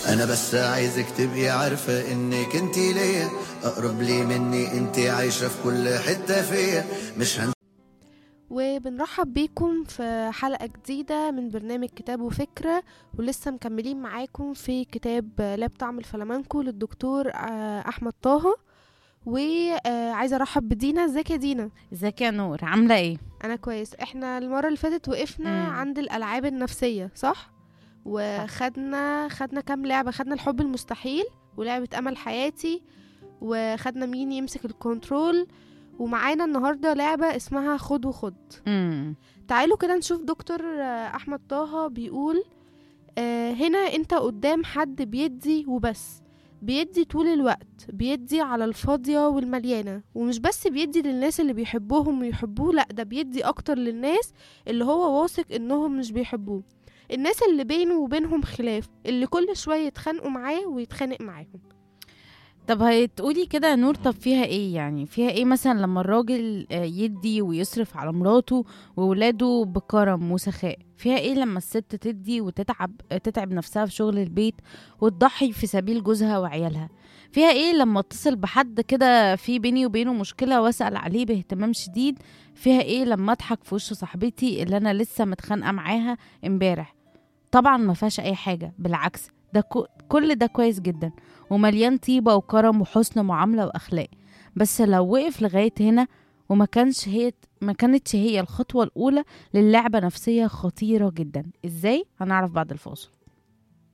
انا بس عايزك تبقي عارفة انك انتي ليا اقرب لي مني، انتي عايشة في كل حتة فيا. مش وبنرحب بيكم في حلقة جديدة من برنامج كتاب وفكرة، ولسه مكملين معاكم في كتاب لا بطعم الفلامنكو للدكتور أحمد طه. وعايزة أرحب بدينا. ازيك يا دينا؟ ازيك يا نور، عاملة ايه؟ أنا كويس. احنا المرة اللي فاتت وقفنا مم. عند الألعاب النفسية، صح؟ صح. خدنا كام لعبة. خدنا الحب المستحيل، ولعبة أمل حياتي، وخدنا مين يمسك الكنترول، ومعانا النهاردة لعبة اسمها خد وخد. مم. تعالوا كده نشوف دكتور أحمد طه بيقول هنا انت قدام حد بيدي وبس، بيدي طول الوقت، بيدي على الفاضية والمليانة، ومش بس بيدي للناس اللي بيحبوهم ويحبوه، لأ ده بيدي أكتر للناس اللي هو واثق إنهم مش بيحبوه، الناس اللي بينه وبينهم خلاف، اللي كل شوية يتخانقوا معاه ويتخانق معاهم. طب هتقولي كده يا نور، طب فيها ايه؟ يعني فيها ايه مثلا لما الراجل يدي ويصرف على مراته وولاده بكرم وسخاء؟ فيها ايه لما الست تدي تتعب نفسها في شغل البيت وتضحي في سبيل جوزها وعيالها؟ فيها ايه لما اتصل بحد كده في بيني وبينه مشكلة واسأل عليه باهتمام شديد؟ فيها ايه لما اضحك في وش صاحبتي اللي انا لسه متخانقة معاها امبارح؟ طبعا ما فيهاش اي حاجة، بالعكس ده كل ده كويس جدا ومليان طيبة وكرم وحسن معاملة واخلاق. بس لو وقف لغاية هنا ما كانتش هي الخطوة الأولى للعبة نفسية خطيرة جدا. ازاي؟ هنعرف بعد الفاصل.